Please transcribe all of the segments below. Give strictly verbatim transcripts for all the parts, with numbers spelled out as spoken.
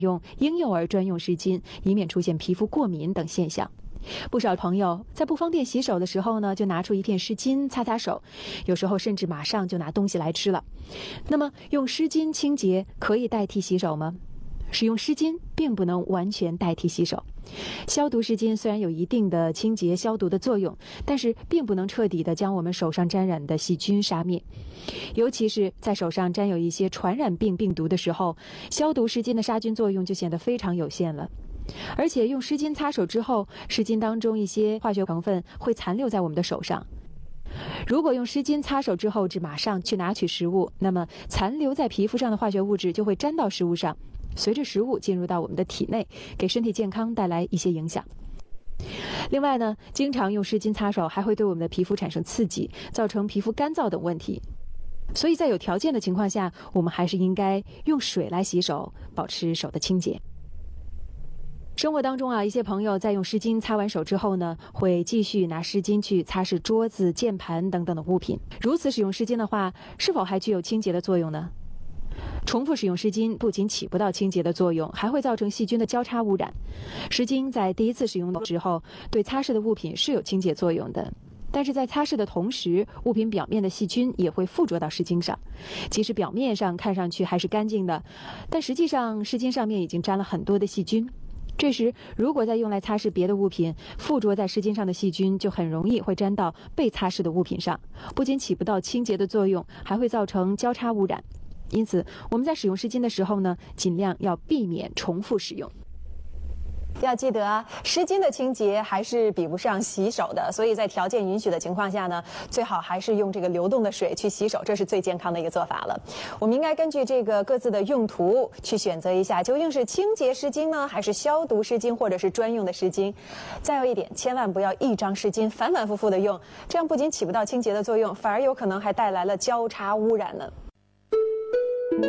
用婴幼儿专用湿巾，以免出现皮肤过敏等现象。不少朋友在不方便洗手的时候呢，就拿出一片湿巾擦擦手，有时候甚至马上就拿东西来吃了。那么，用湿巾清洁可以代替洗手吗？使用湿巾并不能完全代替洗手。消毒湿巾虽然有一定的清洁消毒的作用，但是并不能彻底的将我们手上沾染的细菌杀灭。尤其是在手上沾有一些传染病病毒的时候，消毒湿巾的杀菌作用就显得非常有限了。而且用湿巾擦手之后，湿巾当中一些化学成分会残留在我们的手上。如果用湿巾擦手之后只马上去拿取食物，那么残留在皮肤上的化学物质就会沾到食物上，随着食物进入到我们的体内，给身体健康带来一些影响。另外呢，经常用湿巾擦手还会对我们的皮肤产生刺激，造成皮肤干燥等问题。所以在有条件的情况下，我们还是应该用水来洗手，保持手的清洁。生活当中啊，一些朋友在用湿巾擦完手之后呢，会继续拿湿巾去擦拭桌子、键盘等等的物品。如此使用湿巾的话，是否还具有清洁的作用呢？重复使用湿巾不仅起不到清洁的作用，还会造成细菌的交叉污染。湿巾在第一次使用的时候，对擦拭的物品是有清洁作用的，但是在擦拭的同时，物品表面的细菌也会附着到湿巾上。即使表面上看上去还是干净的，但实际上湿巾上面已经沾了很多的细菌。这时，如果再用来擦拭别的物品，附着在湿巾上的细菌就很容易会沾到被擦拭的物品上，不仅起不到清洁的作用，还会造成交叉污染。因此，我们在使用湿巾的时候呢，尽量要避免重复使用。 要记得啊，湿巾的清洁还是比不上洗手的，所以在条件允许的情况下呢，最好还是用这个流动的水去洗手，这是最健康的一个做法了。我们应该根据这个各自的用途去选择一下，究竟是清洁湿巾呢，还是消毒湿巾，或者是专用的湿巾。再有一点，千万不要一张湿巾反反复复的用，这样不仅起不到清洁的作用，反而有可能还带来了交叉污染呢。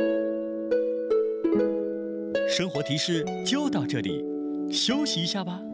生活提示就到这里，休息一下吧。